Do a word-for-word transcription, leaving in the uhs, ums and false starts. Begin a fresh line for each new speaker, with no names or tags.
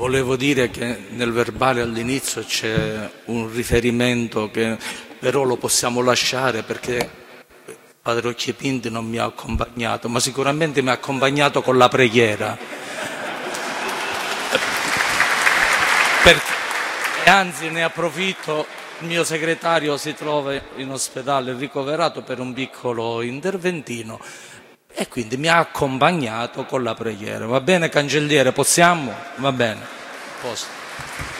volevo dire che nel verbale all'inizio c'è un riferimento che però lo possiamo lasciare perché Padre Occhiepinti non mi ha accompagnato, ma sicuramente mi ha accompagnato con la preghiera. Perché, e anzi ne approfitto, il mio segretario si trova in ospedale ricoverato per un piccolo interventino e quindi mi ha accompagnato con la preghiera. Va bene, cancelliere, possiamo? Va bene. Posso.